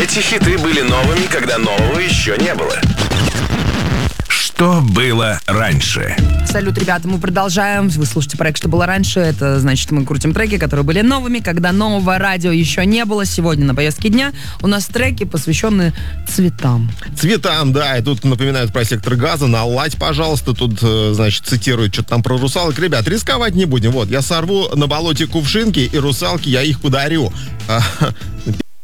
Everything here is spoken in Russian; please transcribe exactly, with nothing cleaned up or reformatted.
Эти хиты были новыми, когда нового еще не было. Что было раньше? Салют, ребята, мы продолжаем. Вы слушаете проект «Что было раньше». Это значит, мы крутим треки, которые были новыми, когда нового радио еще не было. Сегодня на повестке дня у нас треки, посвященные цветам. Цветам, да, и тут напоминают про сектор газа. Наладь, пожалуйста, тут, значит, цитируют что-то там про русалок. Ребят, рисковать не будем. Вот, я сорву на болоте кувшинки, и русалки я их подарю.